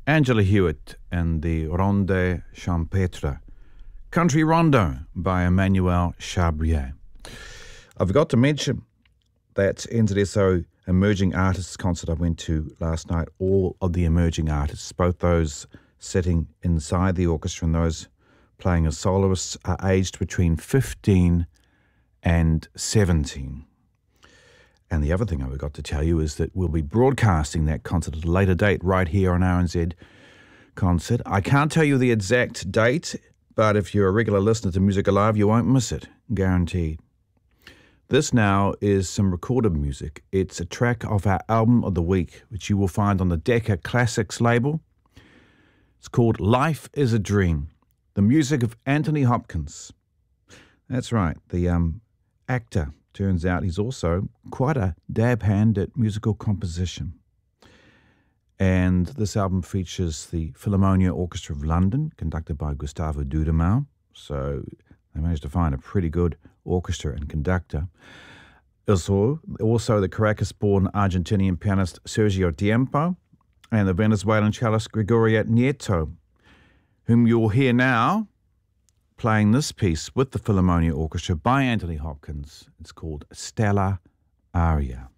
Angela Hewitt and the Ronde Champêtre. Country Rondo by Emmanuel Chabrier. I forgot to mention that NZSO Emerging Artists concert I went to last night. All of the emerging artists, both those sitting inside the orchestra and those playing as soloists, are aged between 15 and 17. And the other thing I forgot to tell you is that we'll be broadcasting that concert at a later date right here on RNZ Concert. I can't tell you the exact date, but if you're a regular listener to Music Alive, you won't miss it, guaranteed. This now is some recorded music. It's a track of our album of the week, which you will find on the Decca Classics label. It's called Life is a Dream, the music of Anthony Hopkins. That's right, the actor. Turns out he's also quite a dab hand at musical composition. And this album features the Philharmonia Orchestra of London, conducted by Gustavo Dudamel. So they managed to find a pretty good orchestra and conductor. Also the Caracas-born Argentinian pianist Sergio Tiempo and the Venezuelan cellist Gregoria Nieto, whom you'll hear now playing this piece with the Philharmonia Orchestra by Anthony Hopkins. It's called Stella Aria.